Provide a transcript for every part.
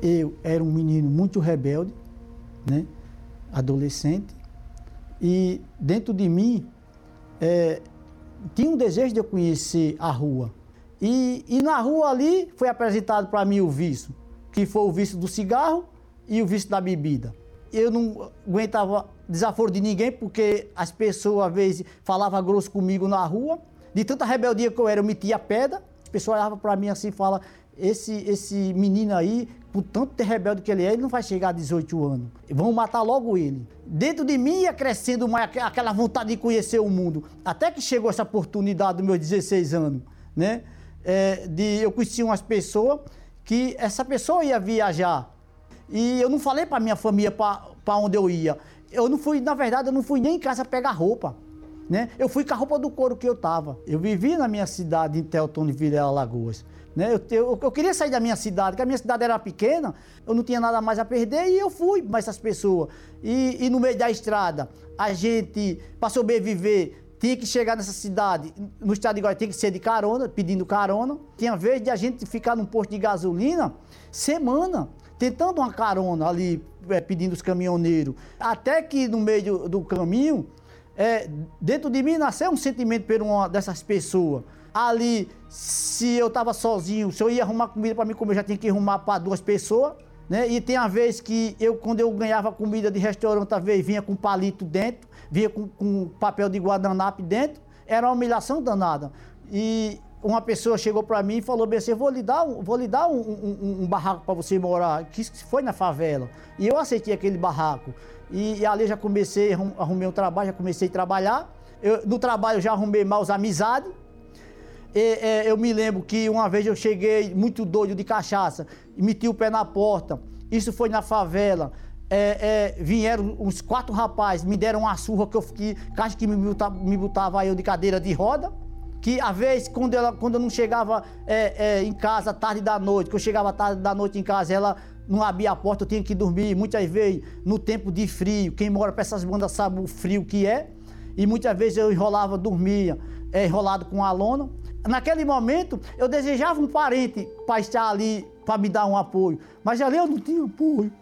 eu era um menino muito rebelde, né? Adolescente, e dentro de mim tinha um desejo de eu conhecer a rua. E na rua ali foi apresentado para mim o vício, que foi o vício do cigarro e o vício da bebida. Eu não aguentava desaforo de ninguém, porque as pessoas às vezes falavam grosso comigo na rua. De tanta rebeldia que eu era, eu metia pedra. As pessoas olhavam para mim assim e falavam: esse menino aí, por tanto de rebelde que ele não vai chegar a 18 anos. Vão matar logo ele. Dentro de mim ia crescendo mais aquela vontade de conhecer o mundo. Até que chegou essa oportunidade dos meus 16 anos, né? Eu conheci umas pessoas que essa pessoa ia viajar. E eu não falei para minha família para onde eu ia. Eu não fui, na verdade, eu não fui nem em casa pegar roupa, né? Eu fui com a roupa do couro que eu tava. Eu vivi na minha cidade, em Teotônio, Vilela, Alagoas, né? Eu queria sair da minha cidade, porque a minha cidade era pequena, eu não tinha nada mais a perder e eu fui com essas pessoas. E no meio da estrada, a gente, para sobreviver, tinha que chegar nessa cidade, no estado de Goiás, tinha que ser de carona, pedindo carona. Tinha vez de a gente ficar num posto de gasolina semana, tentando uma carona ali, pedindo os caminhoneiros. Até que no meio do caminho, dentro de mim nasceu um sentimento por uma dessas pessoas. Ali, se eu estava sozinho, se eu ia arrumar comida para mim comer, eu já tinha que arrumar para 2 pessoas, né? E tem a vez que quando eu ganhava comida de restaurante, às vezes vinha com palito dentro, vinha com papel de guardanapo dentro, era uma humilhação danada. E uma pessoa chegou para mim e falou bem assim: vou lhe dar um barraco para você morar, que foi na favela. E eu aceitei aquele barraco. E ali já comecei, arrumei um trabalho, já comecei a trabalhar. No trabalho já arrumei maus amizades. Eu me lembro que uma vez eu cheguei muito doido de cachaça, meti o pé na porta. Isso foi na favela. Vieram uns 4 rapazes, me deram uma surra que eu fiquei, acho que me botava eu de cadeira de roda. Que às vezes, quando eu não chegava em casa tarde da noite, que eu chegava tarde da noite em casa, ela não abria a porta, eu tinha que dormir. Muitas vezes no tempo de frio, quem mora para essas bandas sabe o frio que é. E muitas vezes eu enrolava, dormia enrolado com a lona. Naquele momento, eu desejava um parente para estar ali, para me dar um apoio. Mas ali eu não tinha apoio.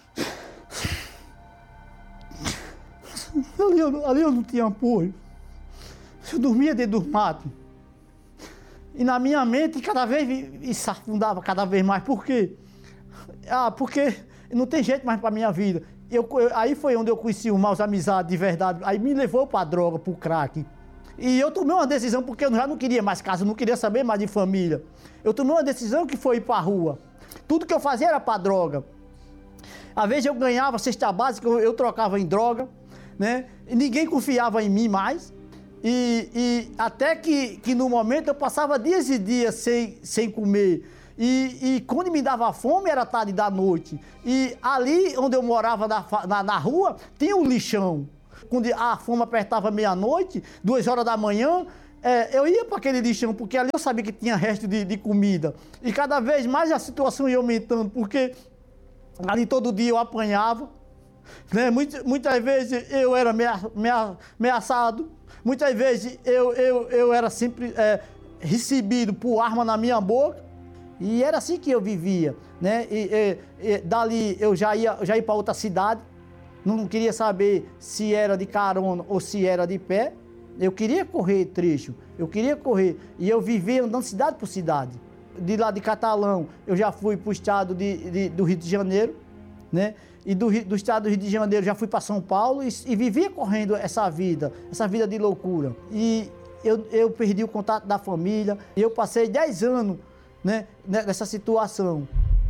Ali eu não tinha apoio. Eu dormia dentro do mato. E na minha mente, cada vez se afundava cada vez mais. Por quê? Porque não tem jeito mais para minha vida. Aí foi onde eu conheci os maus amizades de verdade. Aí me levou para a droga, para o crack. E eu tomei uma decisão, porque eu já não queria mais casa, eu não queria saber mais de família. Eu tomei uma decisão que foi ir para a rua. Tudo que eu fazia era para droga. Às vezes eu ganhava cesta básica, eu trocava em droga, né? E ninguém confiava em mim mais. E até que no momento eu passava dias e dias sem comer. E quando me dava fome era tarde da noite. E ali onde eu morava na rua, tinha um lixão. Quando a fome apertava meia-noite, 2 horas da manhã, eu ia para aquele lixão, porque ali eu sabia que tinha resto de comida. E cada vez mais a situação ia aumentando, porque ali todo dia eu apanhava, né? Muitas vezes eu era ameaçado, muitas vezes eu era sempre recebido por arma na minha boca. E era assim que eu vivia, né? Dali eu já ia para outra cidade. Não queria saber se era de carona ou se era de pé. Eu queria correr trecho, eu queria correr. E eu vivia andando cidade por cidade. De lá de Catalão, eu já fui para o estado do Rio de Janeiro, né? E do estado do Rio de Janeiro já fui para São Paulo e vivia correndo essa vida de loucura. E eu perdi o contato da família. E eu passei 10 anos, né, nessa situação.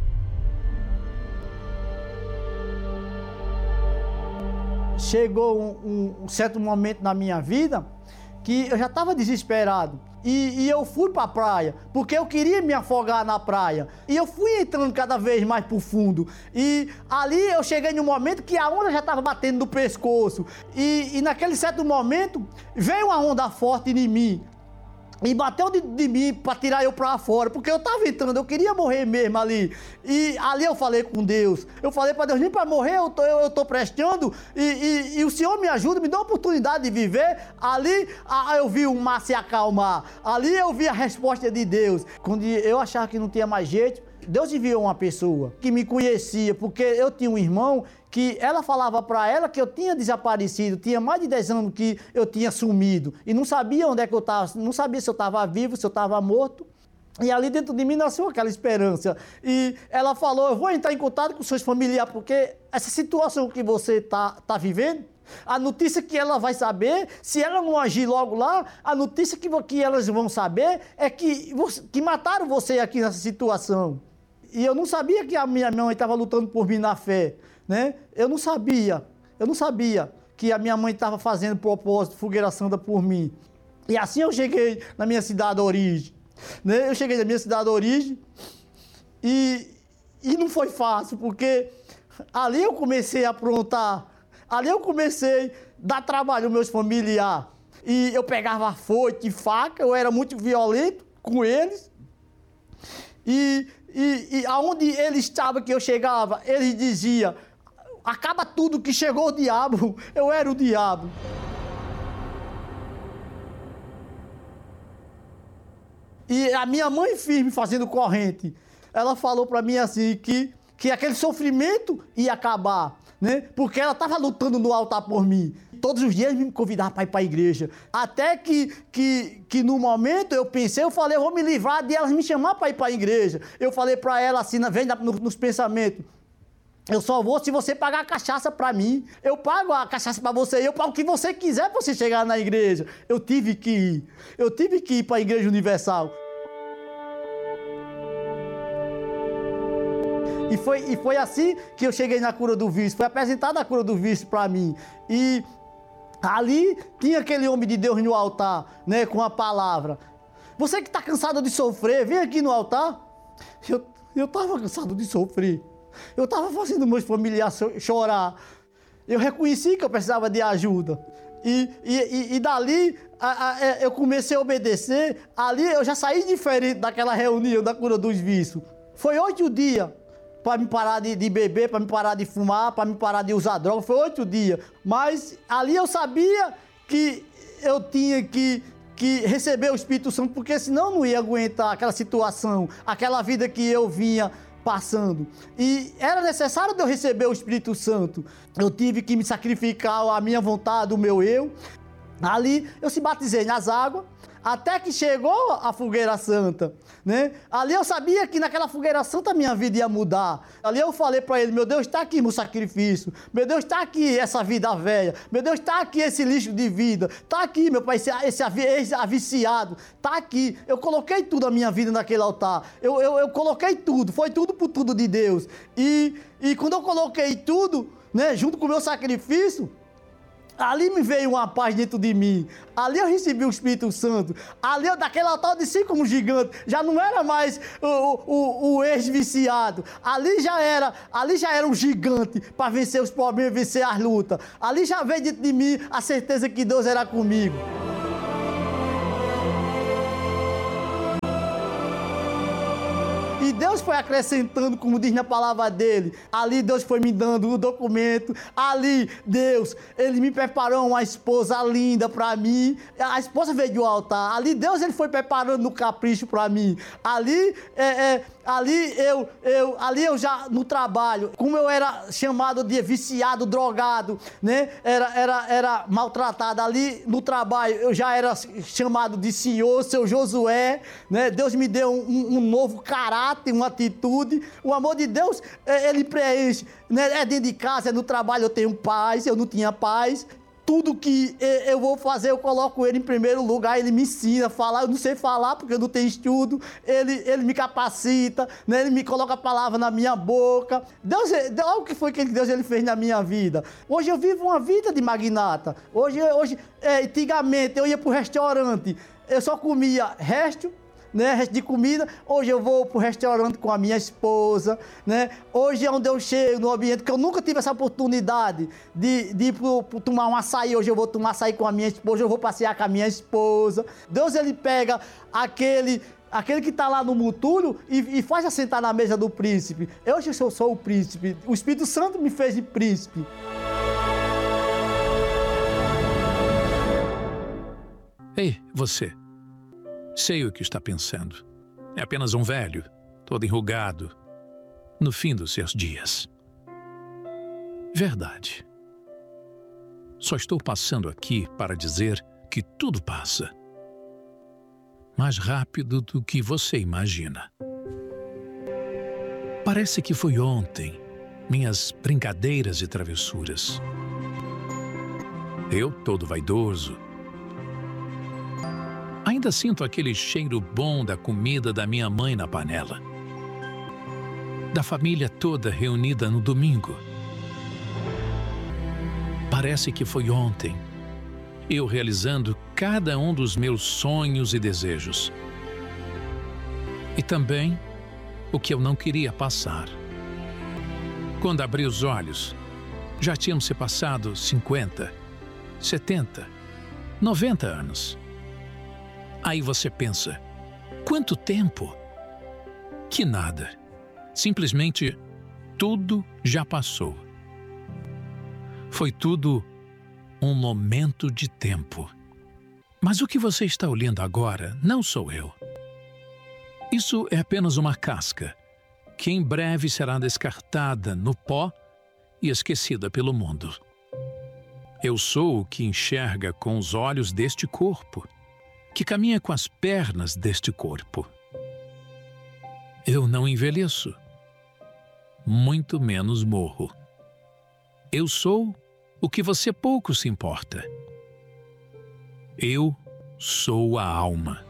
Chegou um certo momento na minha vida que eu já estava desesperado. E eu fui para a praia, porque eu queria me afogar na praia. E eu fui entrando cada vez mais para o fundo. E ali eu cheguei num momento que a onda já estava batendo no pescoço. E naquele certo momento, veio uma onda forte em mim. E bateu de mim para tirar eu para fora, porque eu estava entrando, eu queria morrer mesmo ali. E ali eu falei com Deus, eu falei para Deus: nem para morrer eu tô prestando, e o Senhor me ajuda, me dá a oportunidade de viver. Ali eu vi o mar se acalmar, ali eu vi a resposta de Deus. Quando eu achava que não tinha mais jeito, Deus enviou uma pessoa que me conhecia, porque eu tinha um irmão que ela falava para ela que eu tinha desaparecido, tinha mais de 10 anos que eu tinha sumido, e não sabia onde é que eu estava, não sabia se eu estava vivo, se eu estava morto. E ali dentro de mim nasceu aquela esperança. E ela falou, eu vou entrar em contato com seus familiares, porque essa situação que você tá vivendo, a notícia que ela vai saber, se ela não agir logo lá, a notícia que elas vão saber é que mataram você aqui nessa situação. E eu não sabia que a minha mãe estava lutando por mim na fé, né? Eu não sabia que a minha mãe estava fazendo propósito, fogueira santa por mim. E assim eu cheguei na minha cidade de origem. Né? Eu cheguei na minha cidade de origem e não foi fácil, porque ali eu comecei a aprontar, ali eu comecei a dar trabalho aos meus familiares. E eu pegava foice e faca, eu era muito violento com eles. E aonde eles estavam que eu chegava, eles diziam, acaba tudo que chegou o diabo, eu era o diabo. E a minha mãe firme fazendo corrente, ela falou para mim assim que aquele sofrimento ia acabar, né? Porque ela estava lutando no altar por mim. Todos os dias me convidava para ir para a igreja. Até que no momento eu pensei, eu falei, eu vou me livrar de elas me chamar para ir para a igreja. Eu falei para ela assim, vem nos pensamentos, eu só vou se você pagar a cachaça para mim. Eu pago a cachaça para você, eu pago o que você quiser para você chegar na igreja. Eu tive que ir para a Igreja Universal. E foi assim que eu cheguei na cura do vício, foi apresentada a cura do vício para mim. E ali tinha aquele homem de Deus no altar, né, com a palavra. Você que está cansado de sofrer, vem aqui no altar. Eu estava cansado de sofrer. Eu estava fazendo meus familiares chorar. Eu reconheci que eu precisava de ajuda. E dali eu comecei a obedecer. Ali eu já saí diferente daquela reunião da cura dos vícios. Foi 8 dias para me parar de beber, para me parar de fumar, para me parar de usar droga. Foi 8 dias. Mas ali eu sabia que eu tinha que receber o Espírito Santo, porque senão eu não ia aguentar aquela situação, aquela vida que eu vinha passando. E era necessário eu receber o Espírito Santo. Eu tive que me sacrificar a minha vontade, o meu eu. Ali eu se batizei nas águas, até que chegou a fogueira santa, né? Ali eu sabia que naquela fogueira santa a minha vida ia mudar. Ali eu falei para ele, meu Deus, está aqui meu sacrifício, meu Deus, está aqui essa vida velha, meu Deus, está aqui esse lixo de vida, está aqui, meu pai, esse viciado, está aqui. Eu coloquei tudo a minha vida naquele altar, eu coloquei tudo, foi tudo por tudo de Deus. E quando eu coloquei tudo, né, junto com o meu sacrifício, ali me veio uma paz dentro de mim. Ali eu recebi o Espírito Santo. Ali eu, daquele altar, eu desci como gigante. Já não era mais o ex-viciado. Ali já era um gigante para vencer os problemas, vencer as lutas. Ali já veio dentro de mim a certeza que Deus era comigo. E Deus foi acrescentando, como diz na palavra dele. Ali Deus foi me dando o documento. Ali Deus, ele me preparou uma esposa linda para mim. A esposa veio do altar. Ali Deus, ele foi preparando no capricho para mim. Ali eu já no trabalho, como eu era chamado de viciado, drogado, né? Era maltratado. Ali no trabalho eu já era chamado de senhor, seu Josué, né? Deus me deu um novo caráter, uma atitude. O amor de Deus, ele preenche, né? É dentro de casa, é no trabalho, eu tenho paz, eu não tinha paz. Tudo que eu vou fazer, eu coloco ele em primeiro lugar, ele me ensina a falar. Eu não sei falar porque eu não tenho estudo, ele me capacita, né? Ele me coloca a palavra na minha boca. Deus, olha o que foi que Deus ele fez na minha vida. Hoje eu vivo uma vida de magnata. Hoje antigamente eu ia para o restaurante, eu só comia resto, né, resto de comida. Hoje eu vou pro restaurante com a minha esposa, né? Hoje é onde eu chego, no ambiente que eu nunca tive essa oportunidade de ir tomar um açaí. Hoje eu vou tomar açaí com a minha esposa, hoje eu vou passear com a minha esposa. Deus, ele pega aquele que está lá no mutúrio e faz assentar na mesa do príncipe. Hoje eu sou o príncipe, o Espírito Santo me fez de príncipe. Ei, você. Sei o que está pensando. É apenas um velho. todo enrugado, no fim dos seus dias. Verdade. Só estou passando aqui para dizer que tudo passa mais rápido do que você imagina. Parece que foi ontem, minhas brincadeiras e travessuras. Eu, todo vaidoso, ainda sinto aquele cheiro bom da comida da minha mãe na panela, da família toda reunida no domingo. Parece que foi ontem, eu realizando cada um dos meus sonhos e desejos. E também o que eu não queria passar. Quando abri os olhos, já tinham se passado 50, 70, 90 anos. Aí você pensa, quanto tempo? Que nada. Simplesmente tudo já passou. Foi tudo um momento de tempo. Mas o que você está olhando agora não sou eu. Isso é apenas uma casca, que em breve será descartada no pó e esquecida pelo mundo. Eu sou o que enxerga com os olhos deste corpo, que caminha com as pernas deste corpo. Eu não envelheço, muito menos morro. Eu sou o que você pouco se importa. Eu sou a alma.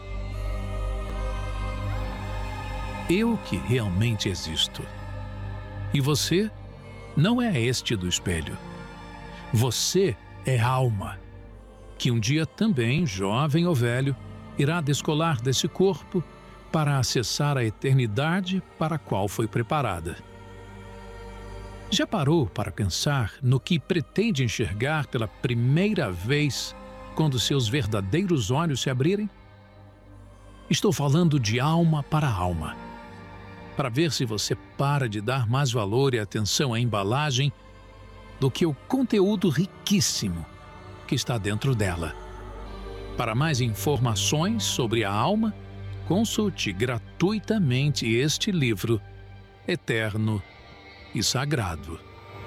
Eu que realmente existo. E você não é este do espelho. Você é alma, que um dia também, jovem ou velho, irá descolar desse corpo para acessar a eternidade para a qual foi preparada. Já parou para pensar no que pretende enxergar pela primeira vez quando seus verdadeiros olhos se abrirem? Estou falando de alma para alma, para ver se você para de dar mais valor e atenção à embalagem do que o conteúdo riquíssimo que está dentro dela. Para mais informações sobre a alma, consulte gratuitamente este livro eterno e sagrado.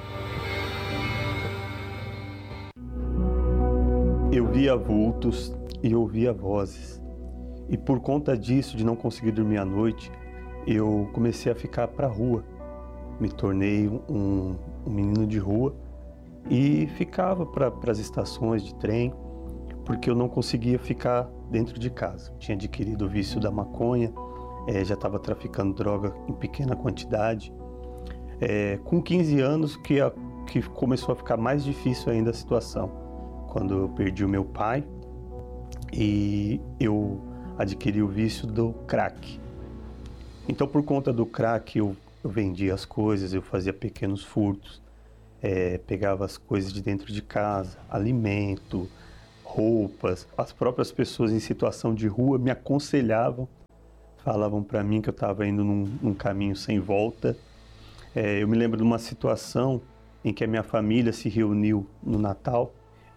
Eu via vultos e ouvia vozes. E por conta disso, de não conseguir dormir à noite, eu comecei a ficar para a rua. Me tornei um menino de rua e ficava para as estações de trem, porque eu não conseguia ficar dentro de casa. Tinha adquirido o vício da maconha, já estava traficando droga em pequena quantidade. Com 15 anos que começou a ficar mais difícil ainda a situação, quando eu perdi o meu pai e eu adquiri o vício do crack. Então, por conta do crack, eu vendia as coisas, eu fazia pequenos furtos, pegava as coisas de dentro de casa, alimento, roupas. As próprias pessoas em situação de rua me aconselhavam, falavam para mim que eu estava indo num caminho sem volta. Eu me lembro de uma situação em que a minha família se reuniu no Natal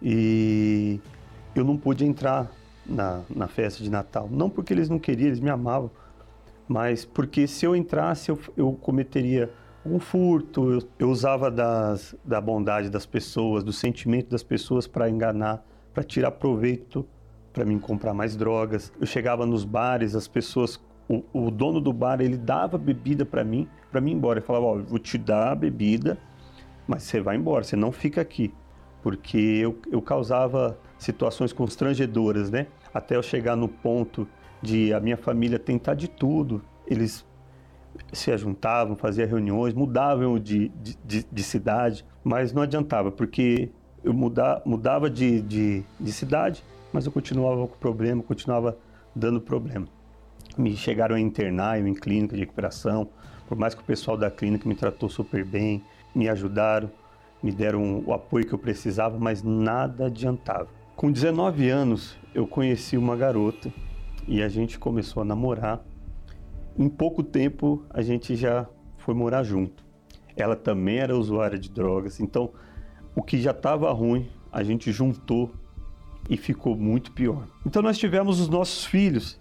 e eu não pude entrar na festa de Natal. Não porque eles não queriam, eles me amavam, mas porque se eu entrasse eu cometeria um furto, eu usava da bondade das pessoas, do sentimento das pessoas para enganar, para tirar proveito, para mim comprar mais drogas. Eu chegava nos bares, as pessoas, o dono do bar, ele dava bebida para mim ir embora. Ele falava, vou te dar a bebida, mas você vai embora, você não fica aqui. Porque eu causava situações constrangedoras, né? Até eu chegar no ponto de a minha família tentar de tudo. Eles se ajuntavam, faziam reuniões, mudavam de cidade, mas não adiantava, porque eu mudava de cidade, mas eu continuava com problema, continuava dando problema. Me chegaram a internar em clínica de recuperação, por mais que o pessoal da clínica me tratou super bem, me ajudaram, me deram o apoio que eu precisava, mas nada adiantava. Com 19 anos, eu conheci uma garota e a gente começou a namorar. Em pouco tempo, a gente já foi morar junto. Ela também era usuária de drogas, então o que já estava ruim, a gente juntou e ficou muito pior. Então nós tivemos os nossos filhos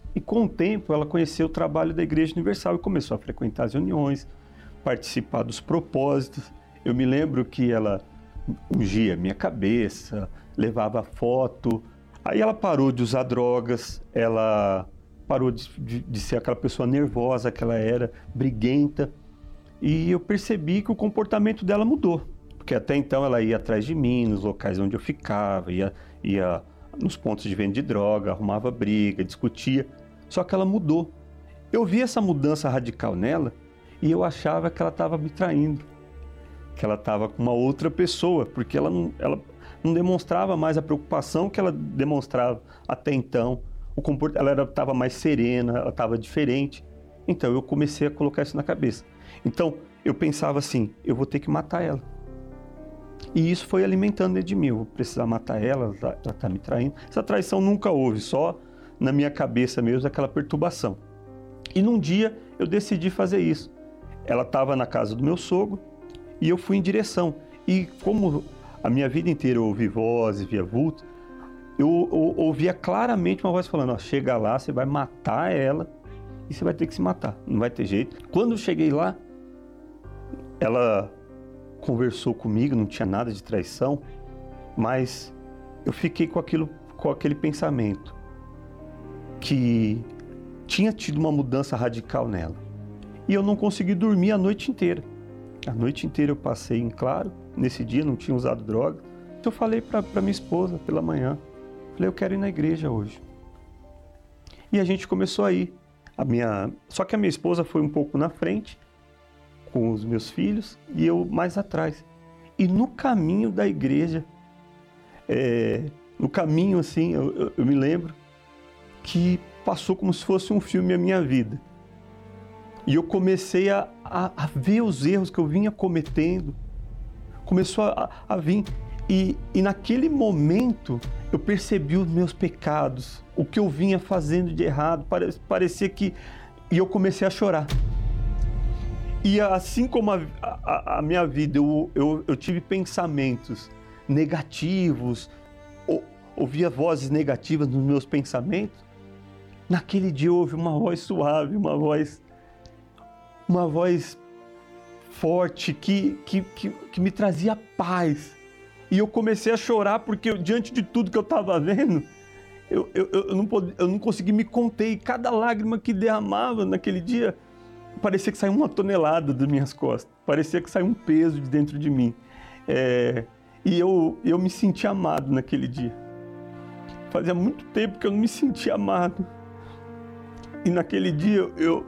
E com o tempo ela conheceu o trabalho da Igreja Universal e começou a frequentar as reuniões, participar dos propósitos. Eu me lembro que ela ungia minha cabeça, levava foto. Aí ela parou de usar drogas, ela parou de ser aquela pessoa nervosa que ela era, briguenta. E eu percebi que o comportamento dela mudou. Porque até então ela ia atrás de mim, nos locais onde eu ficava, ia nos pontos de venda de droga, arrumava briga, discutia. Só que ela mudou. Eu vi essa mudança radical nela e eu achava que ela estava me traindo, que ela estava com uma outra pessoa, porque ela não demonstrava mais a preocupação que ela demonstrava até então. Ela estava mais serena, ela estava diferente. Então eu comecei a colocar isso na cabeça. Então eu pensava assim, eu vou ter que matar ela. E isso foi alimentando dentro de mim, eu vou precisar matar ela está me traindo. Essa traição nunca houve, só na minha cabeça mesmo aquela perturbação. E num dia eu decidi fazer isso. Ela estava na casa do meu sogro e eu fui em direção. E como a minha vida inteira eu ouvi vozes, via vultos, eu ouvia claramente uma voz falando, ó, chega lá, você vai matar ela e você vai ter que se matar, não vai ter jeito. Quando eu cheguei lá, ela conversou comigo, não tinha nada de traição, mas eu fiquei com aquele pensamento que tinha tido uma mudança radical nela. E eu não consegui dormir a noite inteira. A noite inteira eu passei em claro, nesse dia não tinha usado droga. Eu falei para minha esposa pela manhã, falei, eu quero ir na igreja hoje. E a gente começou a ir. Só que a minha esposa foi um pouco na frente, com os meus filhos, e eu mais atrás. E no caminho da igreja, no caminho assim, eu me lembro que passou como se fosse um filme a minha vida. E eu comecei a ver os erros que eu vinha cometendo. Começou a vir. E naquele momento eu percebi os meus pecados, o que eu vinha fazendo de errado. Parecia que... E eu comecei a chorar. E assim como a minha vida, eu tive pensamentos negativos, ouvia vozes negativas nos meus pensamentos. Naquele dia eu ouvi uma voz suave, uma voz forte que me trazia paz. E eu comecei a chorar porque diante de tudo que eu estava vendo, eu não consegui me conter. E cada lágrima que derramava naquele dia, parecia que saía uma tonelada das minhas costas. Parecia que saía um peso de dentro de mim. E eu me senti amado naquele dia. Fazia muito tempo que eu não me sentia amado. E naquele dia eu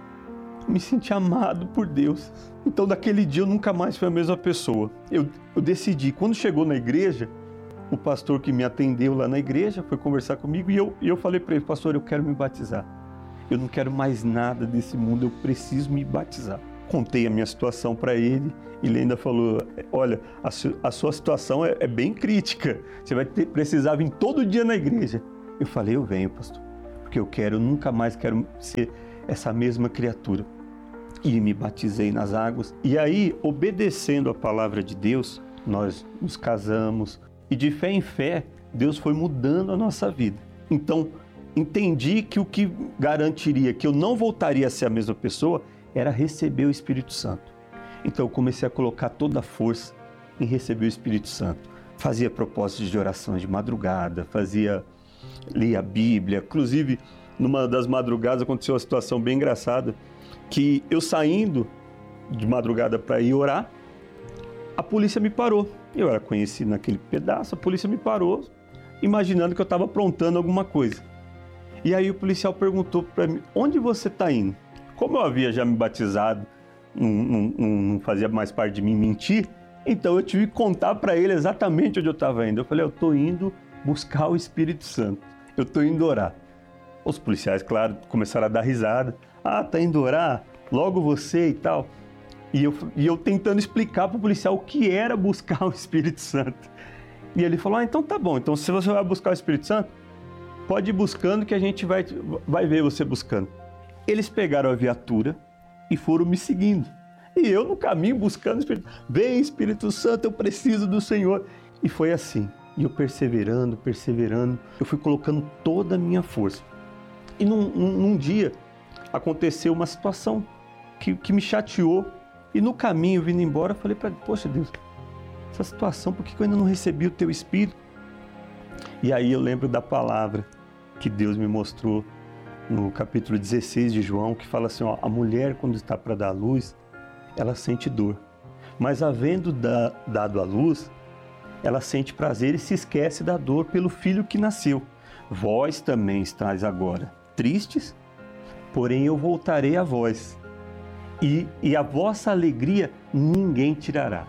me senti amado por Deus. Então daquele dia eu nunca mais fui a mesma pessoa. Eu decidi, quando chegou na igreja, o pastor que me atendeu lá na igreja foi conversar comigo e eu falei para ele, pastor, eu quero me batizar. Eu não quero mais nada desse mundo, eu preciso me batizar. Contei a minha situação para ele e ele ainda falou, olha, a sua situação é bem crítica, você vai precisar vir todo dia na igreja. Eu falei, eu venho, pastor, porque eu nunca mais quero ser essa mesma criatura. E me batizei nas águas. E aí, obedecendo a palavra de Deus, nós nos casamos. E de fé em fé, Deus foi mudando a nossa vida. Então, entendi que o que garantiria que eu não voltaria a ser a mesma pessoa era receber o Espírito Santo. Então, eu comecei a colocar toda a força em receber o Espírito Santo. Fazia propósitos de oração de madrugada, lia a Bíblia. Inclusive, numa das madrugadas aconteceu uma situação bem engraçada, que eu saindo de madrugada para ir orar, a polícia me parou. Eu era conhecido naquele pedaço, a polícia me parou, imaginando que eu estava aprontando alguma coisa. E aí o policial perguntou para mim, onde você está indo? Como eu havia já me batizado, não fazia mais parte de mim mentir, então eu tive que contar para ele exatamente onde eu estava indo. Eu falei, eu estou indo buscar o Espírito Santo, eu estou indo orar. Os policiais, claro, começaram a dar risada. Ah, tá indo orar? Logo você e tal. E eu tentando explicar para o policial o que era buscar o Espírito Santo. E ele falou, então tá bom. Então se você vai buscar o Espírito Santo, pode ir buscando que a gente vai ver você buscando. Eles pegaram a viatura e foram me seguindo. E eu no caminho buscando o Espírito Santo. Vem Espírito Santo, eu preciso do Senhor. E foi assim. E eu perseverando, eu fui colocando toda a minha força. E num dia aconteceu uma situação que me chateou. E no caminho, vindo embora, eu falei para ele, poxa Deus, essa situação, por que eu ainda não recebi o teu Espírito? E aí eu lembro da palavra que Deus me mostrou no capítulo 16 de João, que fala assim, ó, a mulher quando está para dar à luz, ela sente dor. Mas havendo dado à luz, ela sente prazer e se esquece da dor pelo filho que nasceu. Vós também estáis agora tristes, porém eu voltarei a vós. E a vossa alegria ninguém tirará.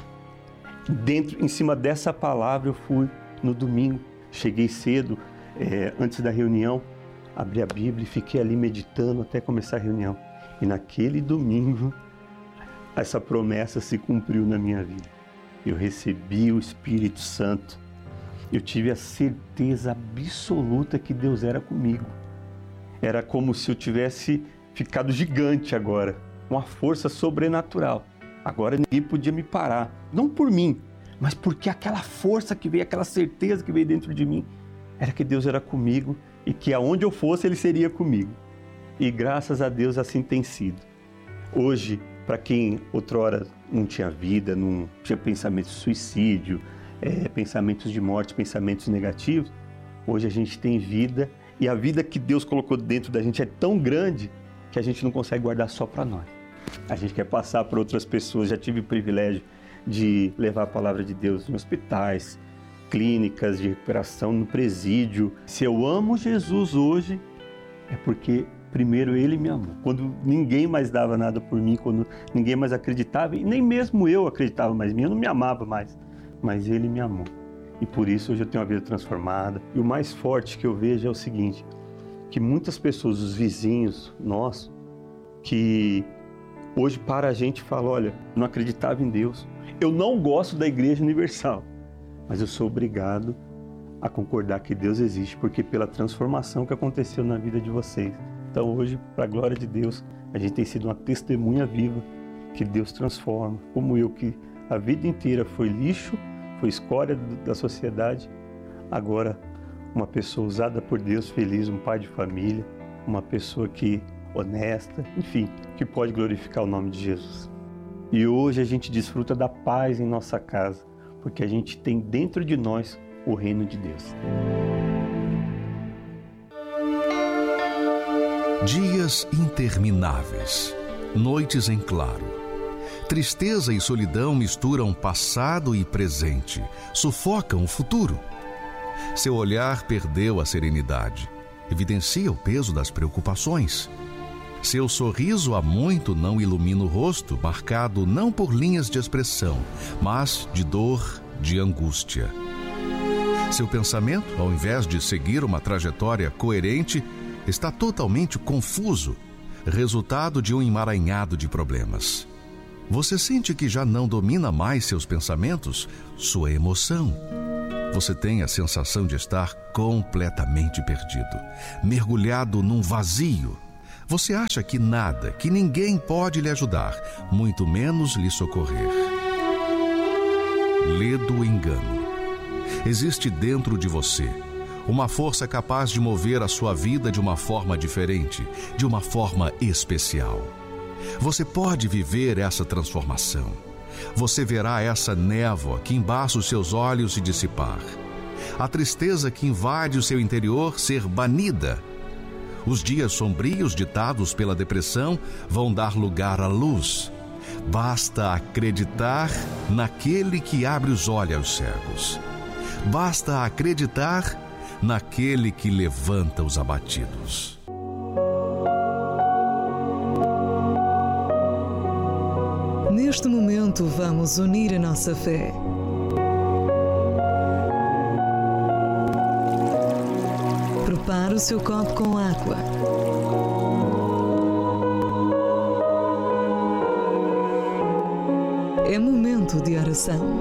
Em cima dessa palavra eu fui no domingo, cheguei cedo, antes da reunião, abri a Bíblia e fiquei ali meditando até começar a reunião. E naquele domingo, essa promessa se cumpriu na minha vida. Eu recebi o Espírito Santo. Eu tive a certeza absoluta que Deus era comigo. Era como se eu tivesse ficado gigante agora, uma força sobrenatural. Agora ninguém podia me parar, não por mim, mas porque aquela força que veio, aquela certeza que veio dentro de mim, era que Deus era comigo e que aonde eu fosse Ele seria comigo. E graças a Deus assim tem sido. Hoje, para quem outrora não tinha vida, não tinha pensamentos de suicídio, pensamentos de morte, pensamentos negativos, hoje a gente tem vida e a vida que Deus colocou dentro da gente é tão grande que a gente não consegue guardar só para nós. A gente quer passar para outras pessoas. Já tive o privilégio de levar a palavra de Deus em hospitais, clínicas de recuperação, no presídio. Se eu amo Jesus hoje, é porque primeiro Ele me amou. Quando ninguém mais dava nada por mim, quando ninguém mais acreditava, e nem mesmo eu acreditava mais em mim, eu não me amava mais, mas Ele me amou. E por isso hoje eu tenho uma vida transformada. E o mais forte que eu vejo é o seguinte, que muitas pessoas, os vizinhos nossos, que hoje para a gente falam, olha, não acreditava em Deus, eu não gosto da Igreja Universal, mas eu sou obrigado a concordar que Deus existe, porque pela transformação que aconteceu na vida de vocês. Então hoje, para a glória de Deus, a gente tem sido uma testemunha viva que Deus transforma, como eu, que a vida inteira foi lixo, foi escória da sociedade, agora uma pessoa usada por Deus, feliz, um pai de família, uma pessoa que honesta, enfim, que pode glorificar o nome de Jesus. E hoje a gente desfruta da paz em nossa casa, porque a gente tem dentro de nós o reino de Deus. Dias intermináveis, noites em claro. Tristeza e solidão misturam passado e presente, sufocam o futuro. Seu olhar perdeu a serenidade, evidencia o peso das preocupações. Seu sorriso há muito não ilumina o rosto, marcado não por linhas de expressão, mas de dor, de angústia. Seu pensamento, ao invés de seguir uma trajetória coerente, está totalmente confuso, resultado de um emaranhado de problemas. Você sente que já não domina mais seus pensamentos, sua emoção. Você tem a sensação de estar completamente perdido, mergulhado num vazio. Você acha que nada, que ninguém pode lhe ajudar, muito menos lhe socorrer. Lê do engano. Existe dentro de você uma força capaz de mover a sua vida de uma forma diferente, de uma forma especial. Você pode viver essa transformação. Você verá essa névoa que embaça os seus olhos se dissipar. A tristeza que invade o seu interior ser banida. Os dias sombrios ditados pela depressão vão dar lugar à luz. Basta acreditar naquele que abre os olhos aos cegos. Basta acreditar naquele que levanta os abatidos. Neste momento, vamos unir a nossa fé. Prepare o seu copo com água. É momento de oração.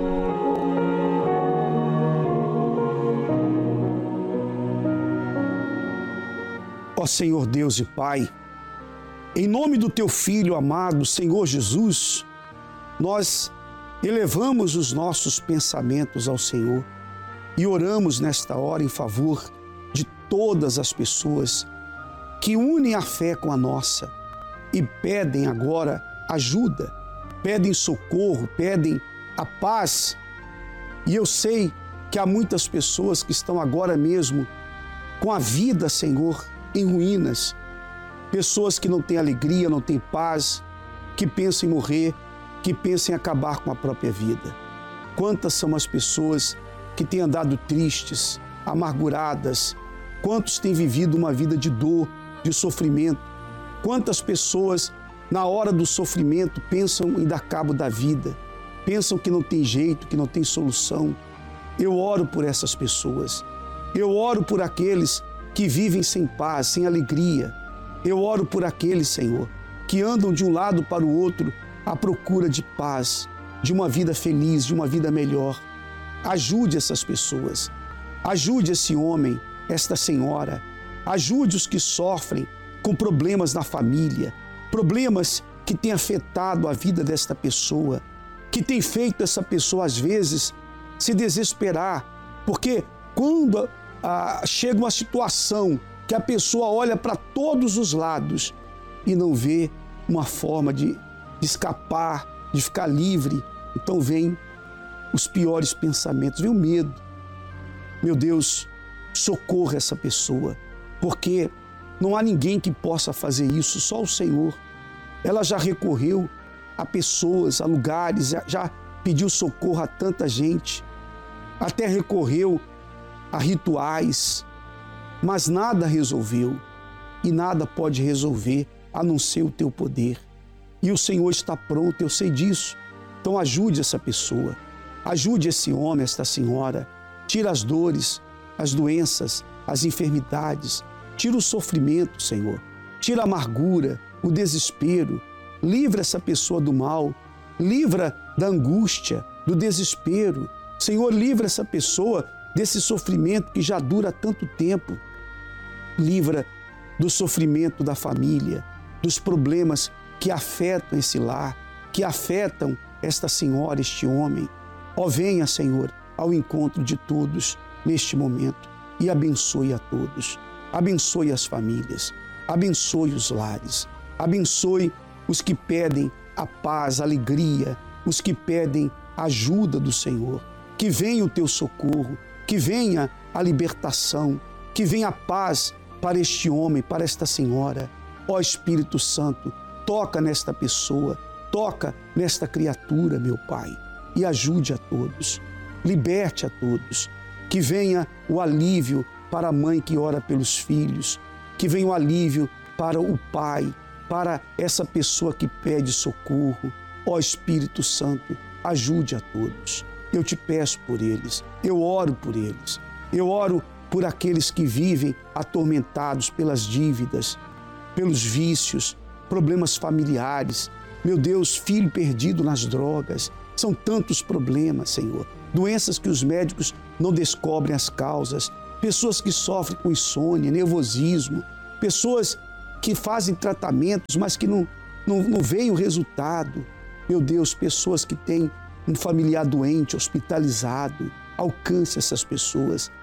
Ó Senhor Deus e Pai, em nome do Teu Filho amado, Senhor Jesus, nós elevamos os nossos pensamentos ao Senhor e oramos nesta hora em favor de todas as pessoas que unem a fé com a nossa e pedem agora ajuda, pedem socorro, pedem a paz. E eu sei que há muitas pessoas que estão agora mesmo com a vida, Senhor, em ruínas. Pessoas que não têm alegria, não têm paz, que pensam em morrer, que pensam em acabar com a própria vida. Quantas são as pessoas que têm andado tristes, amarguradas? Quantos têm vivido uma vida de dor, de sofrimento? Quantas pessoas, na hora do sofrimento, pensam em dar cabo da vida? Pensam que não tem jeito, que não tem solução? Eu oro por essas pessoas. Eu oro por aqueles que vivem sem paz, sem alegria. Eu oro por aqueles, Senhor, que andam de um lado para o outro à procura de paz, de uma vida feliz, de uma vida melhor. Ajude essas pessoas. Ajude esse homem, esta senhora. Ajude os que sofrem com problemas na família, problemas que têm afetado a vida desta pessoa, que tem feito essa pessoa, às vezes, se desesperar, porque quando chega uma situação que a pessoa olha para todos os lados e não vê uma forma de escapar, de ficar livre, então vem os piores pensamentos, vem o medo. Meu Deus, socorra essa pessoa, porque não há ninguém que possa fazer isso, só o Senhor. Ela já recorreu a pessoas, a lugares, já pediu socorro a tanta gente, até recorreu a rituais, mas nada resolveu e nada pode resolver a não ser o teu poder. E o Senhor está pronto, eu sei disso. Então ajude essa pessoa, ajude esse homem, esta senhora, tira as dores, as doenças, as enfermidades, tira o sofrimento, Senhor, tira a amargura, o desespero, livra essa pessoa do mal, livra da angústia, do desespero. Senhor, livra essa pessoa desse sofrimento que já dura tanto tempo. Livra do sofrimento da família, dos problemas que afetam esse lar, que afetam esta senhora, este homem. Ó, venha, Senhor, ao encontro de todos neste momento e abençoe a todos. Abençoe as famílias, abençoe os lares, abençoe os que pedem a paz, a alegria, os que pedem a ajuda do Senhor. Que venha o teu socorro, que venha a libertação, que venha a paz para este homem, para esta senhora. Ó Espírito Santo, toca nesta pessoa, toca nesta criatura, meu Pai, e ajude a todos, liberte a todos. Que venha o alívio para a mãe que ora pelos filhos, que venha o alívio para o pai, para essa pessoa que pede socorro. Ó Espírito Santo, ajude a todos. Eu te peço por eles, eu oro por eles, eu oro por aqueles que vivem atormentados pelas dívidas, pelos vícios, problemas familiares. Meu Deus, filho perdido nas drogas, são tantos problemas, Senhor. Doenças que os médicos não descobrem as causas, pessoas que sofrem com insônia, nervosismo, pessoas que fazem tratamentos, mas que não veem o resultado. Meu Deus, pessoas que têm um familiar doente, hospitalizado, alcance essas pessoas,